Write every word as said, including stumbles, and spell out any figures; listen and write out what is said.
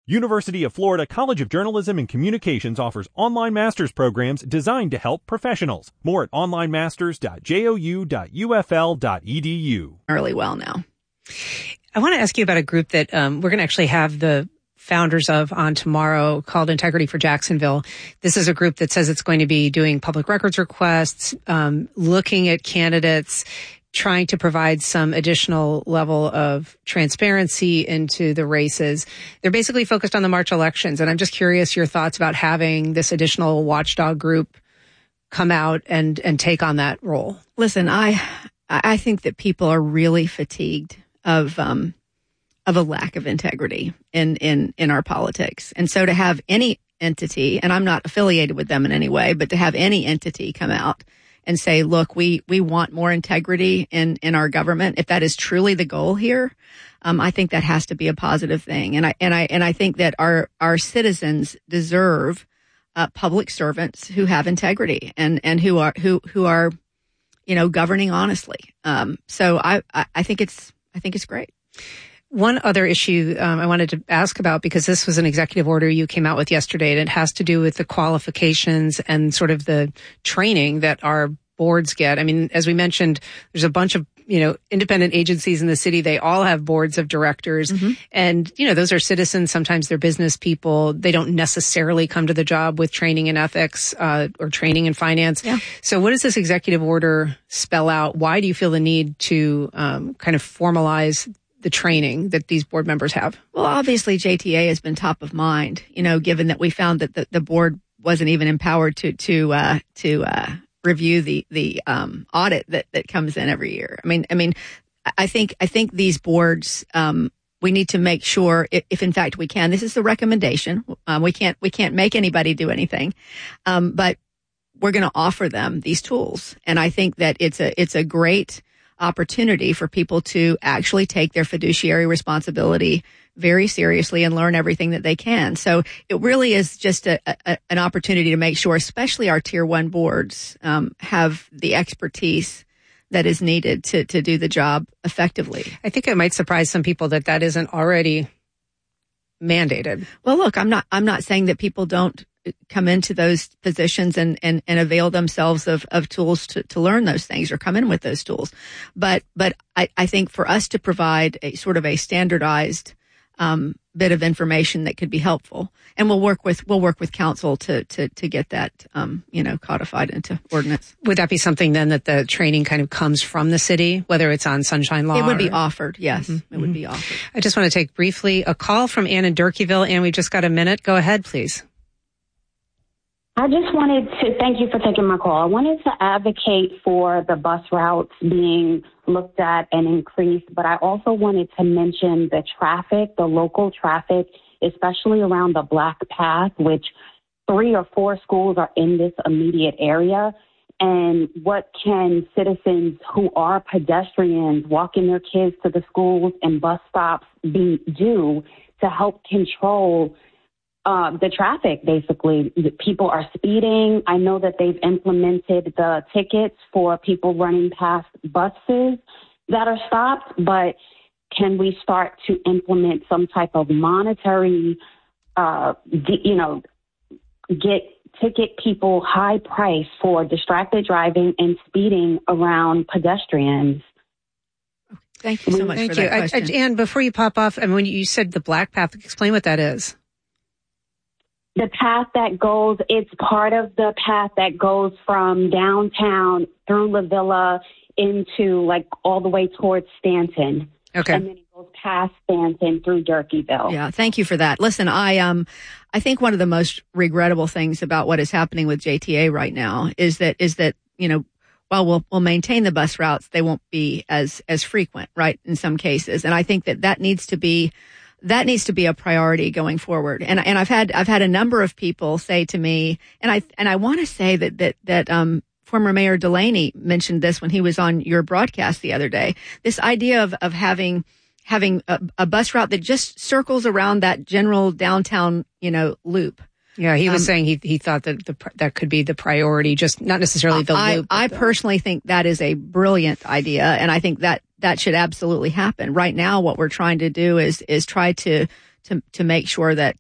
University of Florida College of Journalism and Communications offers online master's programs designed to help professionals. More at online masters dot jou dot u f l dot e d u. Really well now. I want to ask you about a group that um, we're going to actually have the founders of on tomorrow called Integrity for Jacksonville. This is a group that says it's going to be doing public records requests, um, looking at candidates, trying to provide some additional level of transparency into the races. They're basically focused on the March elections. And I'm just curious your thoughts about having this additional watchdog group come out and, and take on that role. Listen, I, I think that people are really fatigued of, um, of a lack of integrity in, in, in our politics. And so to have any entity, and I'm not affiliated with them in any way, but to have any entity come out and say, look, we, we want more integrity in, in our government. If that is truly the goal here, um, I think that has to be a positive thing. And I, and I, and I think that our, our citizens deserve, uh, public servants who have integrity and, and who are, who, who are, you know, governing honestly. Um, so I, I, I think it's, I think it's great. One other issue um, I wanted to ask about, because this was an executive order you came out with yesterday, and it has to do with the qualifications and sort of the training that our boards get. I mean, as we mentioned, there's a bunch of, you know, independent agencies in the city. They all have boards of directors. Mm-hmm. And, you know, those are citizens. Sometimes they're business people. They don't necessarily come to the job with training in ethics uh, or training in finance. Yeah. So what does this executive order spell out? Why do you feel the need to um, kind of formalize the training that these board members have? Well, obviously J T A has been top of mind, you know, given that we found that the, the board wasn't even empowered to, to, uh, to, uh, review the, the, um, audit that, that comes in every year. I mean, I mean, I think, I think these boards, um, we need to make sure if, if in fact we can, this is the recommendation. Um, we can't, we can't make anybody do anything. Um, but we're going to offer them these tools. And I think that it's a, it's a great opportunity for people to actually take their fiduciary responsibility very seriously and learn everything that they can. So it really is just a, a, an opportunity to make sure, especially our tier one boards, um, have the expertise that is needed to, to do the job effectively. I think it might surprise some people that that isn't already mandated. Well, look, I'm not, I'm not saying that people don't come into those positions and, and, and avail themselves of, of tools to, to learn those things or come in with those tools. But, but I, I think for us to provide a sort of a standardized, um, bit of information that could be helpful, and we'll work with, we'll work with council to, to, to get that, um, you know, codified into ordinance. Would that be something then that the training kind of comes from the city, whether it's on Sunshine Law? It would or... be offered. Yes, mm-hmm. it would be offered. I just want to take briefly a call from Ann in Durkeeville, and we just got a minute. Go ahead, please. I just wanted to thank you for taking my call. I wanted to advocate for the bus routes being looked at and increased, but I also wanted to mention the traffic, the local traffic, especially around the Black Path, which three or four schools are in this immediate area. And what can citizens who are pedestrians walking their kids to the schools and bus stops be do to help control Uh, the traffic, basically? People are speeding. I know that they've implemented the tickets for people running past buses that are stopped, but can we start to implement some type of monetary, uh, you know, get ticket people high price for distracted driving and speeding around pedestrians? Thank you so much Thank for you. that question. I, I, Ann, before you pop off, I mean, when you said the Black Path, explain what that is. The path that goes, it's part of the path that goes from downtown through La Villa into like all the way towards Stanton. Okay. And then it goes past Stanton through Durkeeville. Yeah, thank you for that. Listen, I um, I think one of the most regrettable things about what is happening with J T A right now is that is that you know, while we'll we'll maintain the bus routes, they won't be as as frequent, right? In some cases, and I think that that needs to be. That needs to be a priority going forward. And, and I've had, I've had a number of people say to me, and I, and I want to say that, that, that, um, former Mayor Delaney mentioned this when he was on your broadcast the other day, this idea of, of having, having a, a bus route that just circles around that general downtown, you know, loop. Yeah, he was um, saying he he thought that the, that could be the priority, just not necessarily the I, loop. I the, personally think that is a brilliant idea, and I think that that should absolutely happen. Right now, what we're trying to do is is try to to to make sure that